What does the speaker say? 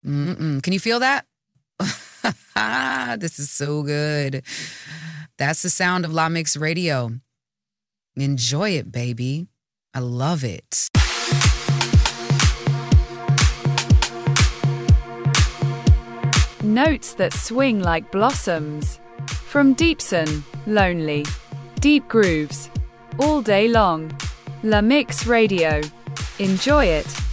Can you feel that? This is so good. That's the sound of La Mix Radio. Enjoy it, baby. I love it. Notes that swing like blossoms. From Deepson, Lonely. Deep grooves. All day long. La Mix Radio. Enjoy it.